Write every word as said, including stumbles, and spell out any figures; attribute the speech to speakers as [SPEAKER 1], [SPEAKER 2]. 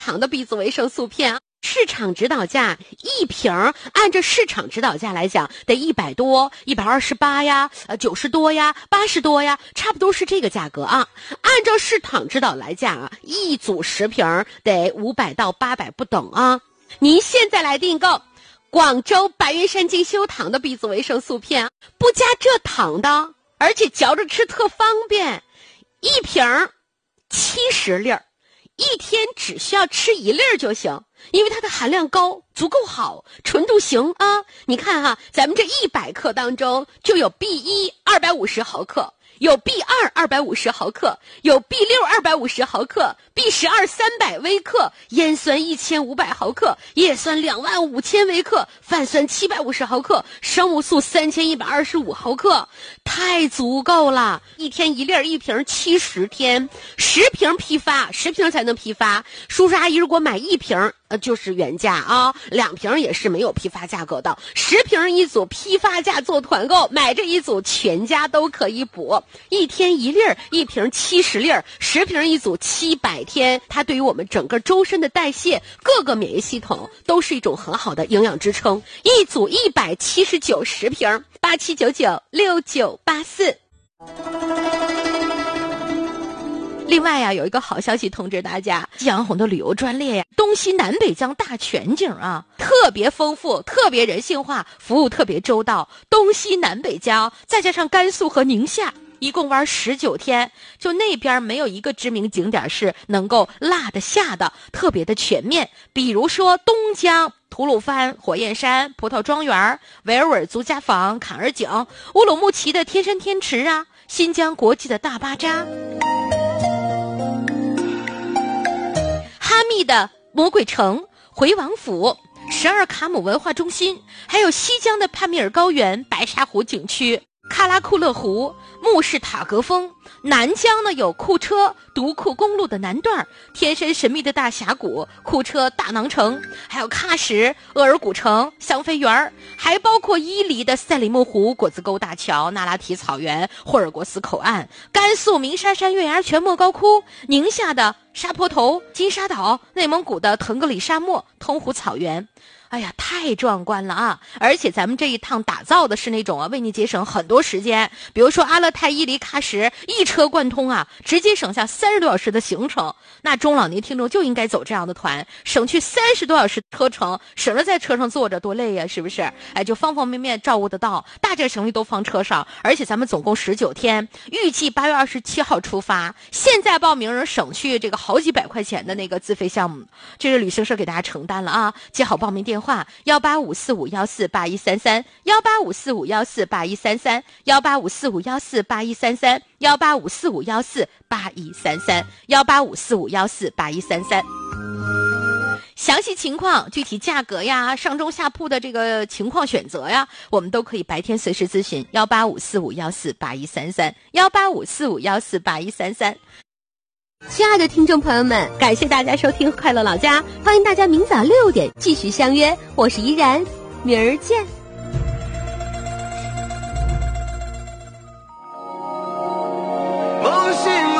[SPEAKER 1] 糖的 B 族维生素片啊，市场指导价一瓶按照市场指导价来讲得一百多、一百二十八呀、呃九十多呀、八十多呀，差不多是这个价格啊。按照市场指导来讲啊，一组十瓶得五百到八百不等啊。您现在来订购广州白云山精修糖的 B 族维生素片，不加蔗糖的，而且嚼着吃特方便，一瓶七十粒儿。一天只需要吃一粒儿就行，因为它的含量高，足够好，纯度行啊。你看哈，咱们这一百克当中就有 B 一 二百五十毫克，有 B 二 二百五十毫克，有 B 六 二百五十毫克， B 十二 三百微克，烟酸一千五百毫克，叶酸两万五千微克，泛酸七百五十毫克，生物素三千一百二十五毫克，太足够了。一天一粒儿，一瓶七十天，十瓶批发，十瓶才能批发。叔叔阿姨如果买一瓶呃，就是原价啊，两瓶也是没有批发价格的，十瓶一组，批发价做团购，买这一组全家都可以补。一天一粒儿，一瓶七十粒儿，十瓶一组七百天，它对于我们整个周身的代谢、各个免疫系统都是一种很好的营养支撑。一组一百七十九十瓶，八七九九六九八四。另外呀，有一个好消息通知大家，夕阳红的旅游专列呀，东西南北疆大全景啊，特别丰富，特别人性化，服务特别周到。东西南北疆再加上甘肃和宁夏，一共玩十九天，就那边没有一个知名景点是能够落得下的，特别的全面。比如说东疆吐鲁番火焰山、葡萄庄园、维尔尔族家坊、坎儿井、乌鲁木齐的天山天池啊，新疆国际的大巴扎，哈密的魔鬼城、回王府、十二卡姆文化中心，还有西疆的帕米尔高原、白沙湖景区、喀拉库勒湖、穆氏塔格峰。南疆呢有库车独库公路的南段，天山神秘的大峡谷、库车大囊城，还有喀什、额尔古城、香妃园，还包括伊犁的赛里木湖、果子沟大桥、那拉提草原、霍尔果斯口岸，甘肃鸣沙山月牙泉莫高窟，宁夏的沙坡头、金沙岛，内蒙古的腾格里沙漠、通湖草原。哎呀，太壮观了啊！而且咱们这一趟打造的是那种啊，为你节省很多时间。比如说阿勒泰、伊犁、喀什一车贯通啊，直接省下三十多小时的行程。那中老年听众就应该走这样的团，省去三十多小时车程，省着在车上坐着多累呀，是不是？哎，就方方面面照顾得到，大件行李都放车上。而且咱们总共十九天，预计八月二十七号出发。现在报名人省去这个好几百块钱的那个自费项目，这是旅行社给大家承担了啊！记好报名电话。话幺八五四五幺四八一三三幺八五四五幺四八一三三幺八五四五幺四八一三三幺八五四五幺四八一三三幺八五四五幺四八一三三。详细情况、具体价格呀、上中下铺的这个情况选择呀，我们都可以白天随时咨询幺八五四五幺四八一三三幺八五四五幺四八一三三。亲爱的听众朋友们，感谢大家收听快乐老家，欢迎大家明早六点继续相约，我是依然，明儿见。